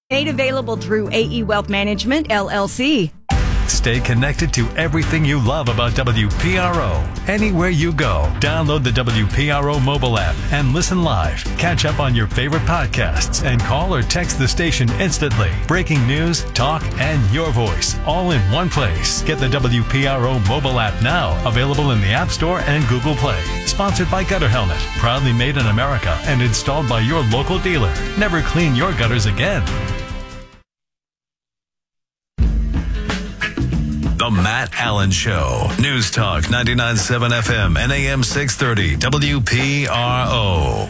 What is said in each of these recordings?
Made available through AE Wealth Management, LLC. Stay connected to everything you love about WPRO. Anywhere you go, download the WPRO mobile app and listen live. Catch up on your favorite podcasts and call or text the station instantly. Breaking news, talk, and your voice all in one place. Get the WPRO mobile app now. Available in the App Store and Google Play. Sponsored by Gutter Helmet. Proudly made in America and installed by your local dealer. Never clean your gutters again. The Matt Allen Show. News Talk 99.7 FM and AM 630 WPRO.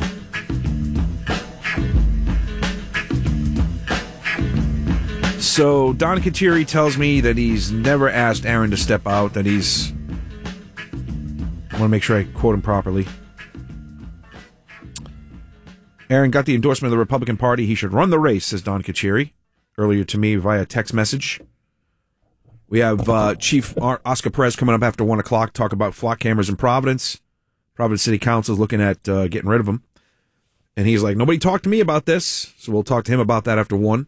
So Don Kachiri tells me that he's never asked Aaron to step out, that he's... I want to make sure I quote him properly. Aaron got the endorsement of the Republican Party. He should run the race, says Don Kachiri, earlier to me via text message. We have Chief Oscar Perez coming up after 1 o'clock, talk about flock cameras in Providence. Providence City Council is looking at getting rid of them. And he's like, nobody talked to me about this, so we'll talk to him about that after 1.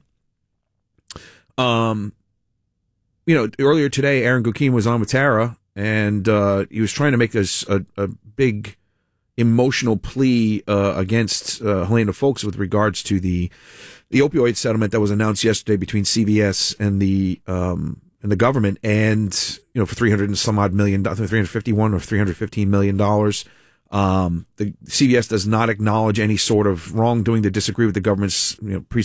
Earlier today, Aaron Gukin was on with Tara, and he was trying to make this a big emotional plea against Helena Foulkes with regards to the opioid settlement that was announced yesterday between CVS and the government, and for $300 and some odd million, $351 or $315 million. The CVS does not acknowledge any sort of wrongdoing to disagree with the government's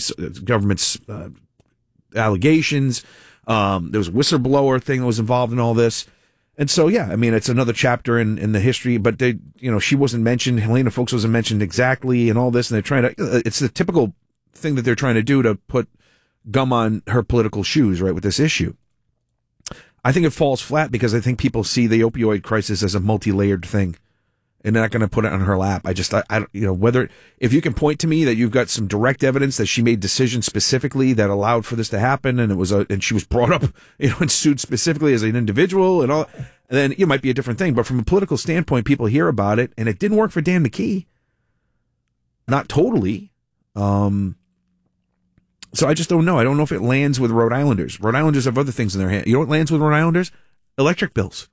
allegations. There was a whistleblower thing that was involved in all this. And so, it's another chapter in the history, but she wasn't mentioned. Helena Foulkes wasn't mentioned exactly and all this. And they're trying to, it's the typical thing that they're trying to do to put gum on her political shoes, right, with this issue. I think it falls flat because I think people see the opioid crisis as a multi-layered thing, and they're not going to put it on her lap. Whether, if you can point to me that you've got some direct evidence that she made decisions specifically that allowed for this to happen, and and she was brought up, and sued specifically as an individual and all, then it might be a different thing. But from a political standpoint, people hear about it, and it didn't work for Dan McKee. Not totally. So I just don't know. I don't know if it lands with Rhode Islanders. Rhode Islanders have other things in their hand. You know what lands with Rhode Islanders? Electric bills.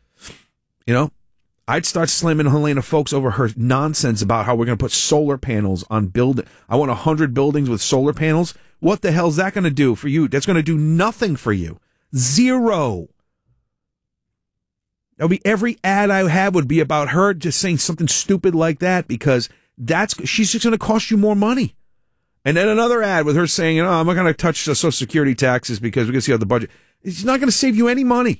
I'd start slamming Helena Foulkes over her nonsense about how we're going to put solar panels on building. I want 100 buildings with solar panels. What the hell is that going to do for you? That's going to do nothing for you. Zero. That'll be every ad I have would be about her just saying something stupid like that, because she's just going to cost you more money. And then another ad with her saying, I'm not going to touch the Social Security taxes because we're going to see how the budget. It's not going to save you any money.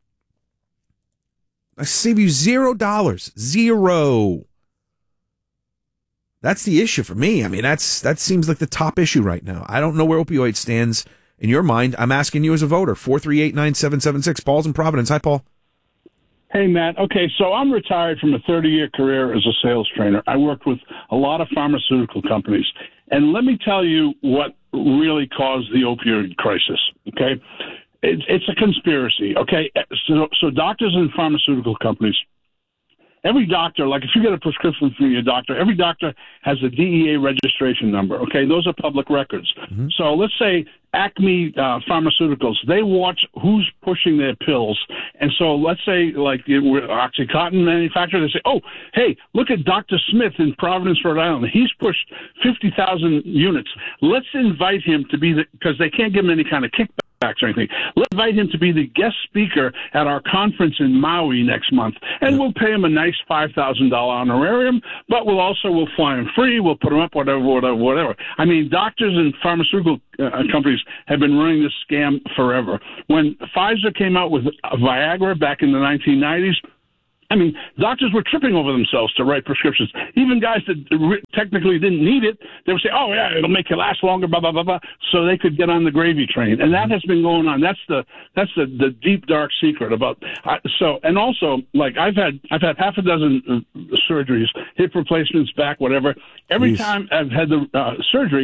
I save you $0. Zero. That's the issue for me. That seems like the top issue right now. I don't know where opioid stands in your mind. I'm asking you as a voter. 438-9776. Paul's in Providence. Hi, Paul. Hey, Matt. Okay, so I'm retired from a 30-year career as a sales trainer. I worked with a lot of pharmaceutical companies. And let me tell you what really caused the opioid crisis, okay? It's a conspiracy, okay? So doctors and pharmaceutical companies, every doctor, like if you get a prescription from your doctor, every doctor has a DEA registration number, okay? Those are public records. Mm-hmm. So let's say Acme Pharmaceuticals, they watch who's pushing their pills. And so let's say like OxyContin manufacturer, they say, oh, hey, look at Dr. Smith in Providence, Rhode Island. He's pushed 50,000 units. Let's invite him to be because they can't give him any kind of kickback or anything. Let's invite him to be the guest speaker at our conference in Maui next month, and we'll pay him a nice $5,000 honorarium, but we'll fly him free, we'll put him up, whatever. Doctors and pharmaceutical companies have been running this scam forever. When Pfizer came out with Viagra back in the 1990s, doctors were tripping over themselves to write prescriptions. Even guys that technically didn't need it, they would say, oh, yeah, it'll make you last longer, blah, blah, blah, blah, so they could get on the gravy train. And that has been going on. That's the deep, dark secret about and also, like, I've had half a dozen surgeries, hip replacements, back, whatever. Every time I've had the surgery,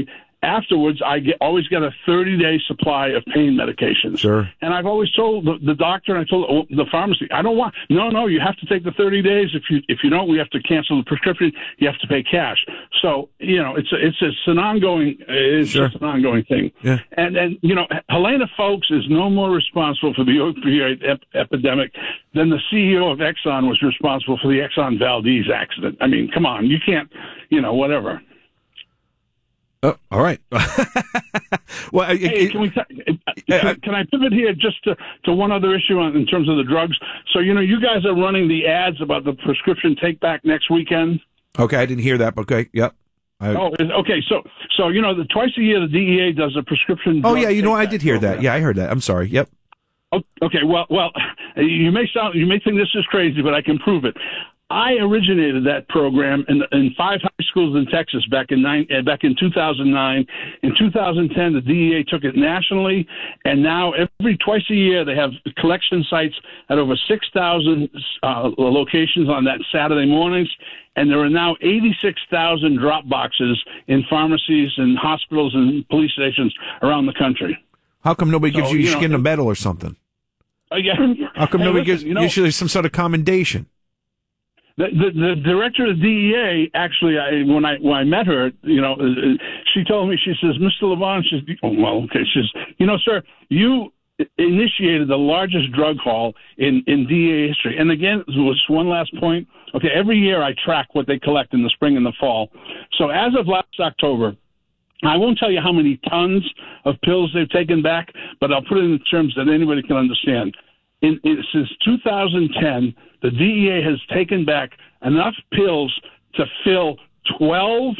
afterwards, I always get a 30-day supply of pain medications. Sure. And I've always told the doctor, and I told the pharmacy, I don't want. No, you have to take the 30 days. If you don't, we have to cancel the prescription. You have to pay cash. So it's an ongoing. It's Sure. just an ongoing thing. Yeah. And Helena Folks is no more responsible for the opioid epidemic than the CEO of Exxon was responsible for the Exxon Valdez accident. I mean, come on, you can't, whatever. Oh, all right. Well, Hey, can I pivot here just to one other issue in terms of the drugs? So, you guys are running the ads about the prescription take back next weekend. okay, I didn't hear that, but okay, yep. Okay. So twice a year the DEA does a prescription. Oh, drug yeah, I take-back did hear that. program. Yeah, I heard that. I'm sorry. Yep. Okay. Well, you may think this is crazy, but I can prove it. I originated that program in 5 high schools in Texas back in 2009. In 2010, the DEA took it nationally, and now twice a year they have collection sites at over 6,000 locations on that Saturday mornings, and there are now 86,000 drop boxes in pharmacies and hospitals and police stations around the country. How come nobody gives you a medal or something? How come nobody gives usually some sort of commendation? The director of the DEA, actually, when I met her, she told me, she says, Mr. Levon, she says, sir, you initiated the largest drug haul in DEA history. And again, there was one last point. Okay, every year I track what they collect in the spring and the fall. So as of last October, I won't tell you how many tons of pills they've taken back, but I'll put it in terms that anybody can understand. Since 2010, the DEA has taken back enough pills to fill 12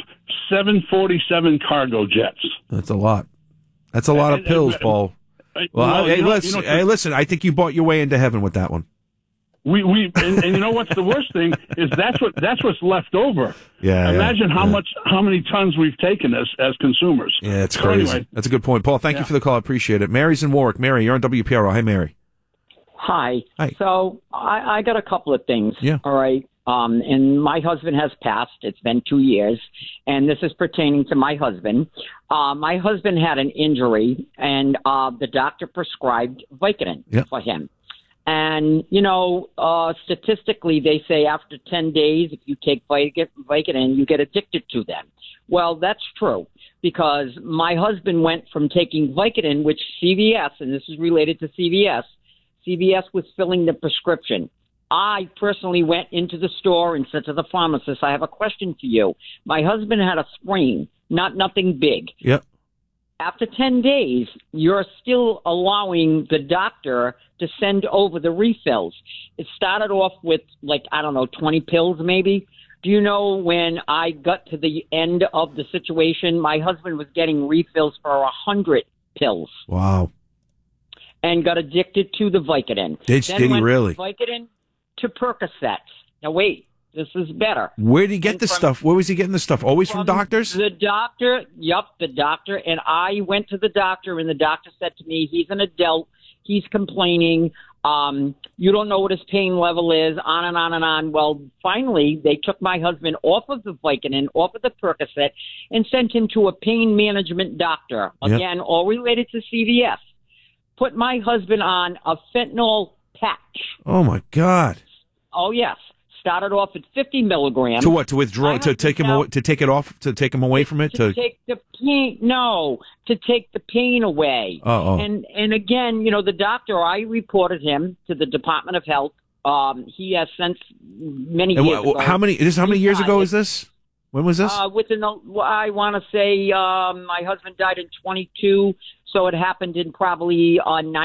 747 cargo jets. That's a lot. That's a lot of pills, Paul. Well, listen, I think you bought your way into heaven with that one. And you know what's the worst thing is that's what's left over. Yeah. Imagine how many tons we've taken as consumers. Yeah, it's crazy. Anyway. That's a good point, Paul. Thank you for the call. I appreciate it. Mary's in Warwick. Mary, you're on WPRO. Hi, Mary. Hi. Hi. So I got a couple of things. Yeah. All right. And my husband has passed. It's been 2 years, and this is pertaining to my husband. My husband had an injury, and the doctor prescribed Vicodin for him. And, statistically, they say after 10 days, if you take Vicodin, you get addicted to them. Well, that's true, because my husband went from taking Vicodin, which CVS, and this is related to CVS was filling the prescription. I personally went into the store and said to the pharmacist, I have a question for you. My husband had a sprain, nothing big. Yep. After 10 days, you're still allowing the doctor to send over the refills. It started off with 20 pills maybe. Do you know when I got to the end of the situation, my husband was getting refills for 100 pills. Wow. And got addicted to the Vicodin. Did he really? Vicodin to Percocet. Now wait, this is better. Where did he get this stuff? Where was he getting this stuff? Always from doctors? The doctor. Yep, the doctor. And I went to the doctor, and the doctor said to me, he's an adult. He's complaining. You don't know what his pain level is, on and on and on. Well, finally, they took my husband off of the Vicodin, off of the Percocet, and sent him to a pain management doctor. Again, all related to CVS. Put my husband on a fentanyl patch. Oh, my God. Oh, yes. Started off at 50 milligrams. To what? To withdraw? To take him away? To take it off? To take him away from it? To take the pain? No, to take the pain away. Oh. And again, the doctor, I reported him to the Department of Health. He has since many years ago. How many years ago is this? When was this? I want to say my husband died in 22, so it happened in probably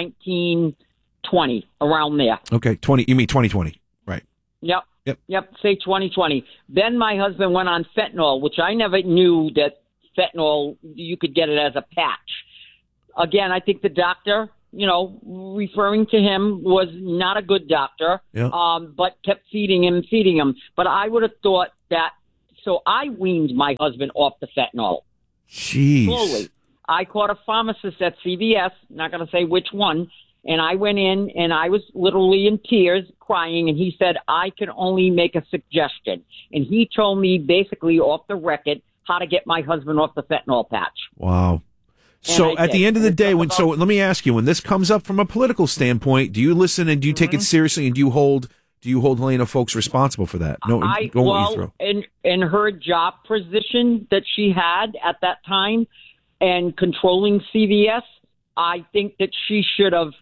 1920, around there. Okay, 20. You mean 2020, right? Yep. Say 2020. Then my husband went on fentanyl, which I never knew that fentanyl, you could get it as a patch. Again, I think the doctor, referring to him, was not a good doctor, but kept feeding him. But I would have thought that. So I weaned my husband off the fentanyl. Jeez. Slowly. I caught a pharmacist at CVS, not going to say which one, and I went in and I was literally in tears, crying, and he said, I can only make a suggestion. And he told me basically off the record how to get my husband off the fentanyl patch. Wow. So at the end of the day, so let me ask you, when this comes up from a political standpoint, do you listen and do you take it seriously, and do you hold Helena Foulkes responsible for that? No, in her job position that she had at that time and controlling CVS, I think that she should have,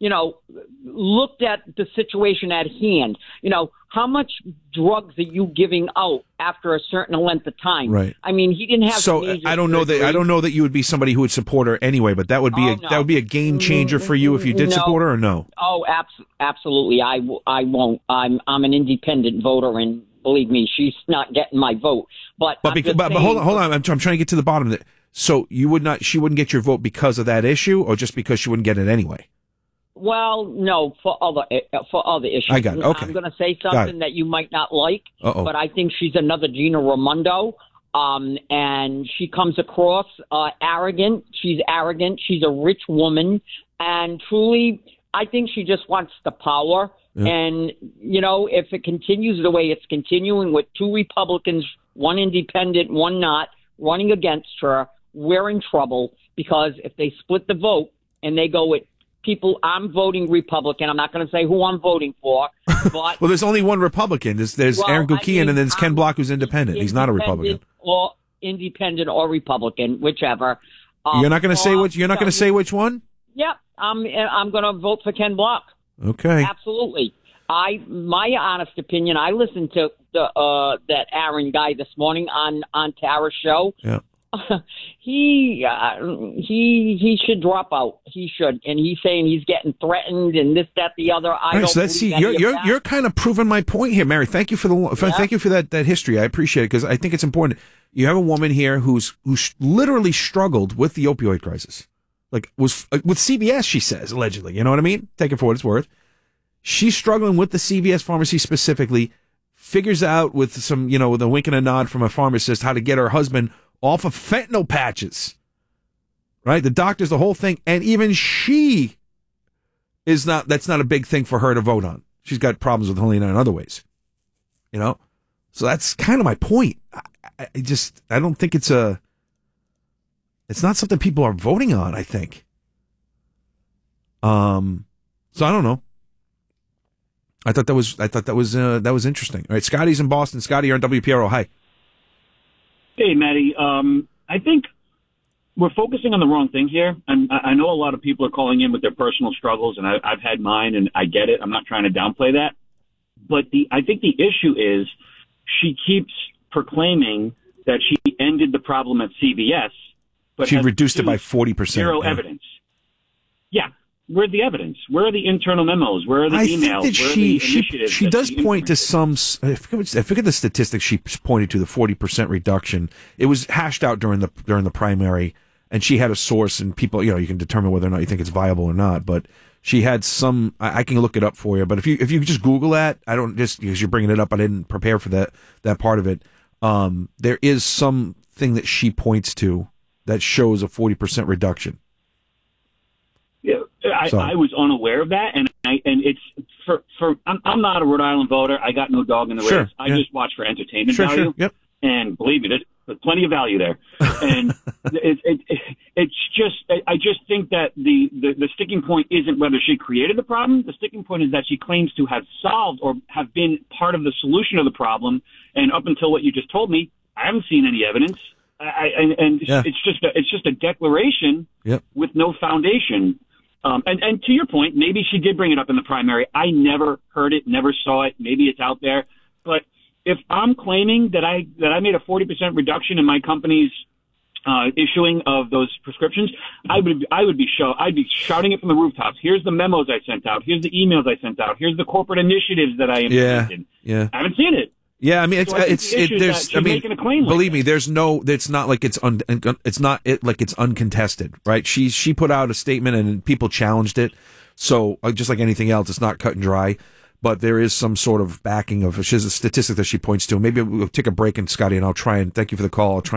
looked at the situation at hand. How much drugs are you giving out after a certain length of time? Right. I mean, he didn't have. So I don't know that you would be somebody who would support her anyway, but that would be a game changer for you if you did support her, or no? Oh, absolutely. I won't. I'm an independent voter, and believe me, she's not getting my vote. But hold on. I'm trying to get to the bottom of it. So she wouldn't get your vote because of that issue, or just because she wouldn't get it anyway? Well, no, for other issues. I got it. Okay. I'm going to say something that you might not like, but I think she's another Gina Raimondo, and she comes across arrogant. She's arrogant. She's a rich woman, and truly, I think she just wants the power. Yeah. And, if it continues the way it's continuing with two Republicans, one independent, one not, running against her, we're in trouble, because if they split the vote and they go with people, I'm voting Republican. I'm not going to say who I'm voting for. But well, there's only one Republican. There's Aaron Gukian, and then there's Ken Block, who's independent. He's not a Republican. Or independent or Republican, whichever. You're not going to say which. You're not going to say which one. Yep, I'm going to vote for Ken Block. Okay. Absolutely. My honest opinion. I listened to that Aaron guy this morning on Tara's show. Yeah. He should drop out. He should, and he's saying he's getting threatened and this, that, the other. You're kind of proving my point here, Mary. Thank you for thank you for that history. I appreciate it, because I think it's important. You have a woman here who literally struggled with the opioid crisis, was with CVS. She says allegedly. You know what I mean? Take it for what it's worth. She's struggling with the CVS pharmacy specifically. Figures out with some, with a wink and a nod from a pharmacist, how to get her husband off of fentanyl patches, right? The doctors, the whole thing. And even she that's not a big thing for her to vote on. She's got problems with Helena in other ways, So that's kind of my point. I don't think it's not something people are voting on, I think. So I don't know. I thought that was interesting. All right. Scotty's in Boston. Scotty, you're on WPRO. Hi. Hey, Maddie. I think we're focusing on the wrong thing here. I know a lot of people are calling in with their personal struggles, and I've had mine, and I get it. I'm not trying to downplay that. But I think the issue is she keeps proclaiming that she ended the problem at CVS, but she reduced it by 40%. Zero evidence. Yeah. Where's the evidence? Where are the internal memos? Where are the emails? Where are the initiatives? She does point to some. I forget the statistics she pointed to, the 40% reduction. It was hashed out during the primary, and she had a source, and people, you can determine whether or not you think it's viable or not. But she had some. I can look it up for you. But if you just Google that, I don't just because you're bringing it up. I didn't prepare for that part of it. There is something that she points to that shows a 40% reduction. Yeah, I was unaware of that, and it's I'm not a Rhode Island voter. I got no dog in the race. I just watch for entertainment value. Sure. Yep. And believe me, there's plenty of value there. And it's just I just think that the sticking point isn't whether she created the problem. The sticking point is that she claims to have solved or have been part of the solution of the problem. And up until what you just told me, I haven't seen any evidence. It's just a declaration with no foundation. And to your point, maybe she did bring it up in the primary. I never heard it, never saw it. Maybe it's out there. But if I'm claiming that I made a 40% reduction in my company's issuing of those prescriptions, I'd be shouting it from the rooftops. Here's the memos I sent out. Here's the emails I sent out. Here's the corporate initiatives that I implemented. Yeah. I haven't seen it. Yeah, I mean, making a claim believe me, it's not like it's uncontested, right? She put out a statement and people challenged it. So just like anything else, it's not cut and dry, but there is some sort of backing of, she has a statistic that she points to. Maybe we'll take a break, and Scotty and I'll try and thank you for the call. I'll try